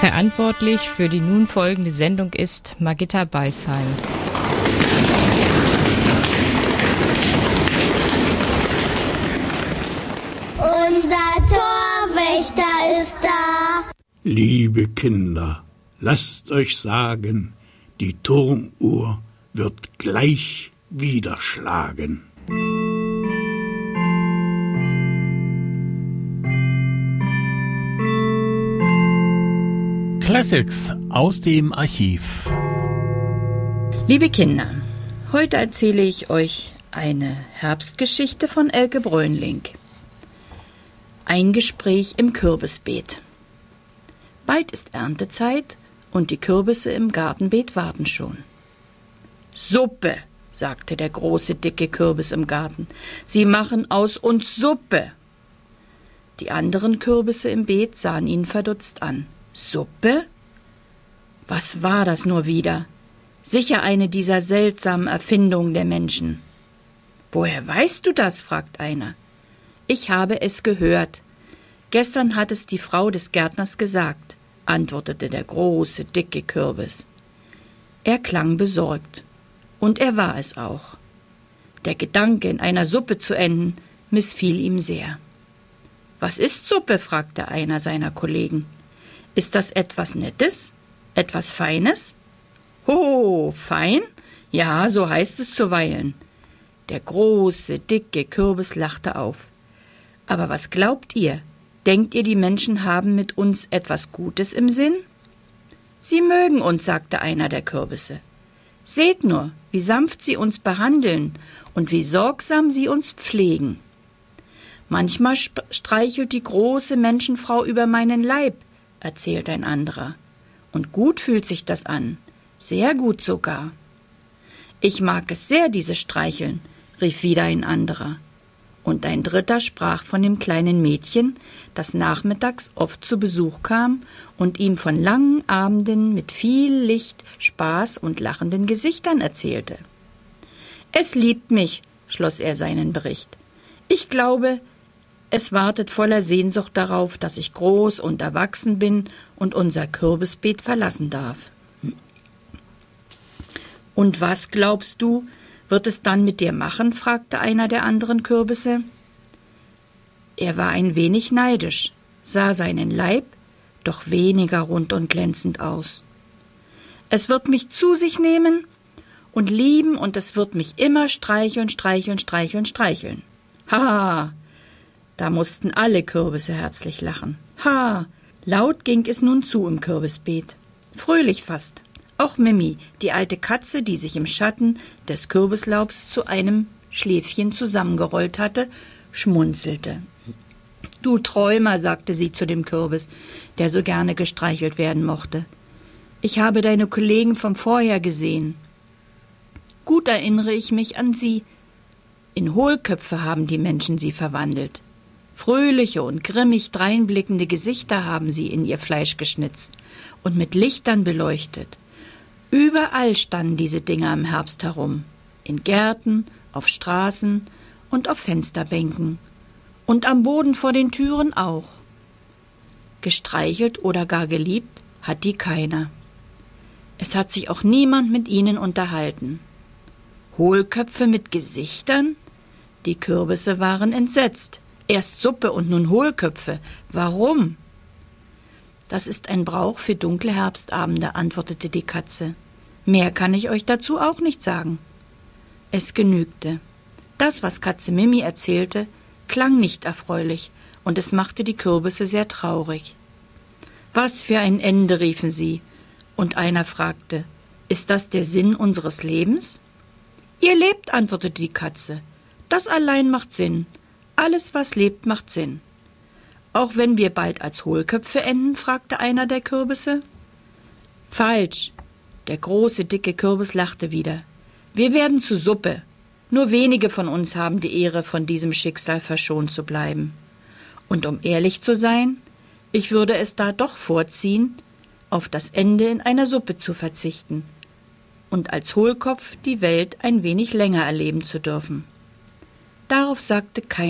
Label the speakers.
Speaker 1: Verantwortlich für die nun folgende Sendung ist Margitta Beisheim.
Speaker 2: Unser Torwächter ist da.
Speaker 3: Liebe Kinder, lasst euch sagen, die Turmuhr wird gleich wieder schlagen.
Speaker 4: Classics aus dem Archiv.
Speaker 5: Liebe Kinder, heute erzähle ich euch eine Herbstgeschichte von Elke Brönling. Ein Gespräch im Kürbisbeet. Bald ist Erntezeit und die Kürbisse im Gartenbeet warten schon. Suppe, sagte der große, dicke Kürbis im Garten. Sie machen aus uns Suppe. Die anderen Kürbisse im Beet sahen ihn verdutzt an. Suppe? Was war das nur wieder? Sicher eine dieser seltsamen Erfindungen der Menschen. Woher weißt du das? Fragt einer. Ich habe es gehört. Gestern hat es die Frau des Gärtners gesagt, antwortete der große, dicke Kürbis. Er klang besorgt. Und er war es auch. Der Gedanke, in einer Suppe zu enden, missfiel ihm sehr. Was ist Suppe? Fragte einer seiner Kollegen. Ist das etwas Nettes? Etwas Feines? Ho, fein? Ja, so heißt es zuweilen. Der große, dicke Kürbis lachte auf. Aber was glaubt ihr? Denkt ihr, die Menschen haben mit uns etwas Gutes im Sinn? Sie mögen uns, sagte einer der Kürbisse. Seht nur, wie sanft sie uns behandeln und wie sorgsam sie uns pflegen. Manchmal streichelt die große Menschenfrau über meinen Leib, erzählt ein anderer. Und gut fühlt sich das an, sehr gut sogar. Ich mag es sehr, dieses Streicheln, rief wieder ein anderer. Und ein dritter sprach von dem kleinen Mädchen, das nachmittags oft zu Besuch kam und ihm von langen Abenden mit viel Licht, Spaß und lachenden Gesichtern erzählte. Es liebt mich, schloss er seinen Bericht. Ich glaube, es wartet voller Sehnsucht darauf, dass ich groß und erwachsen bin und unser Kürbisbeet verlassen darf. Und was, glaubst du, wird es dann mit dir machen? Fragte einer der anderen Kürbisse. Er war ein wenig neidisch, sah seinen Leib doch weniger rund und glänzend aus. Es wird mich zu sich nehmen und lieben und es wird mich immer streicheln, streicheln, streicheln, streicheln. Haha! Da mussten alle Kürbisse herzlich lachen. Ha! Laut ging es nun zu im Kürbisbeet. Fröhlich fast. Auch Mimi, die alte Katze, die sich im Schatten des Kürbislaubs zu einem Schläfchen zusammengerollt hatte, schmunzelte. Du Träumer, sagte sie zu dem Kürbis, der so gerne gestreichelt werden mochte. Ich habe deine Kollegen vom Vorjahr gesehen. Gut erinnere ich mich an sie. In Hohlköpfe haben die Menschen sie verwandelt. Fröhliche und grimmig dreinblickende Gesichter haben sie in ihr Fleisch geschnitzt und mit Lichtern beleuchtet. Überall standen diese Dinger im Herbst herum, in Gärten, auf Straßen und auf Fensterbänken und am Boden vor den Türen auch. Gestreichelt oder gar geliebt hat die keiner. Es hat sich auch niemand mit ihnen unterhalten. Hohlköpfe mit Gesichtern? Die Kürbisse waren entsetzt. Erst Suppe und nun Hohlköpfe. Warum? Das ist ein Brauch für dunkle Herbstabende, antwortete die Katze. Mehr kann ich euch dazu auch nicht sagen. Es genügte. Das, was Katze Mimi erzählte, klang nicht erfreulich und es machte die Kürbisse sehr traurig. Was für ein Ende, riefen sie, und einer fragte, ist das der Sinn unseres Lebens? Ihr lebt, antwortete die Katze. Das allein macht Sinn. Alles, was lebt, macht Sinn. Auch wenn wir bald als Hohlköpfe enden, fragte einer der Kürbisse. Falsch. Der große, dicke Kürbis lachte wieder. Wir werden zu Suppe. Nur wenige von uns haben die Ehre, von diesem Schicksal verschont zu bleiben. Und um ehrlich zu sein, ich würde es da doch vorziehen, auf das Ende in einer Suppe zu verzichten und als Hohlkopf die Welt ein wenig länger erleben zu dürfen. Darauf sagte keiner